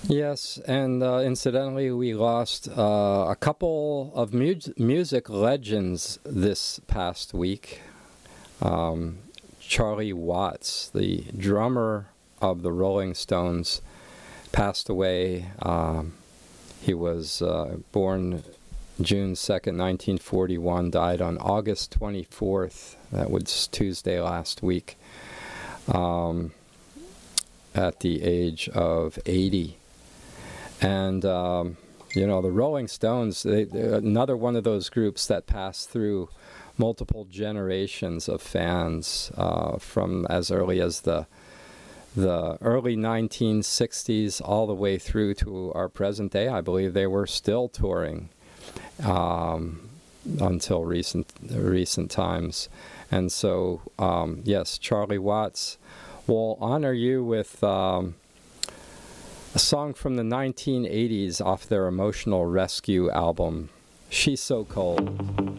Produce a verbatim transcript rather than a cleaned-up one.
Yes, and uh, incidentally, we lost uh, a couple of mu- music legends this past week. Um, Charlie Watts, the drummer of the Rolling Stones, passed away. Um, he was uh, born June second, nineteen forty-one, died on August twenty-fourth. That was Tuesday last week, um, at the age of eighty. And, um, you know, the Rolling Stones, they, they're another one of those groups that passed through multiple generations of fans, uh, from as early as the the early nineteen sixties all the way through to our present day. I believe they were still touring um, until recent recent times. And so, um, yes, Charlie Watts, will honor you with Um, a song from the nineteen eighties off their Emotional Rescue album, She's So Cold.